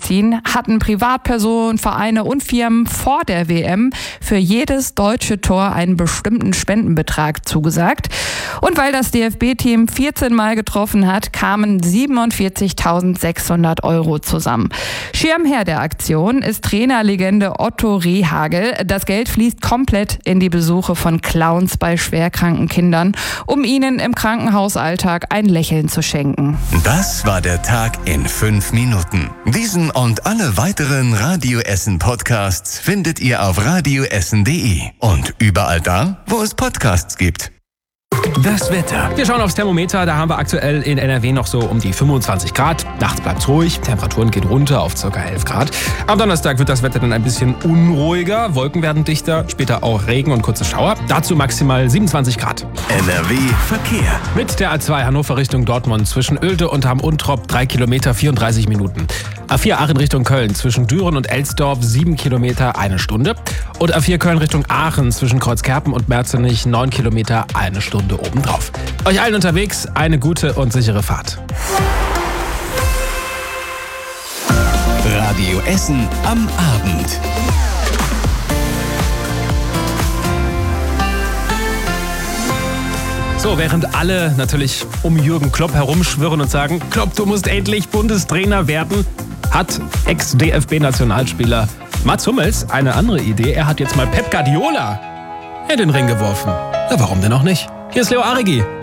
Magazin hatten Privatpersonen, Vereine und Firmen vor der WM für jedes deutsche Tor einen bestimmten Spendenbetrag zugesagt. Und weil das DFB-Team 14 Mal getroffen hat, kamen 47.600 € zusammen. Schirmherr der Aktion ist Trainerlegende Otto Rehhagel. Das Geld fließt komplett in die Besuche von Clowns bei schwerkranken Kindern, um ihnen im Krankenhausalltag ein Lächeln zu schenken. Das war der Tag in 5 Minuten. Diesen und alle weiteren Radio Essen Podcasts findet ihr auf radioessen.de und überall da, wo es Podcasts gibt. Das Wetter. Wir schauen aufs Thermometer. Da haben wir aktuell in NRW noch so um die 25 Grad. Nachts bleibt es ruhig. Temperaturen gehen runter auf ca. 11 Grad. Am Donnerstag wird das Wetter dann ein bisschen unruhiger. Wolken werden dichter. Später auch Regen und kurze Schauer. Dazu maximal 27 Grad. NRW Verkehr. Mit der A2 Hannover Richtung Dortmund zwischen Oelde und Hamm-Untrop 3 Kilometer 34 Minuten. A4 Aachen Richtung Köln zwischen Düren und Elsdorf 7 Kilometer 1 Stunde. Und A4 Köln Richtung Aachen zwischen Kreuzkerpen und Merzenich 9 Kilometer 1 Stunde obendrauf. Euch allen unterwegs eine gute und sichere Fahrt. Radio Essen am Abend. So, während alle natürlich um Jürgen Klopp herumschwirren und sagen, Klopp, du musst endlich Bundestrainer werden, hat Ex-DFB-Nationalspieler Mats Hummels eine andere Idee. Er hat jetzt mal Pep Guardiola in den Ring geworfen. Ja, warum denn auch nicht? Hier ist Leo Arigi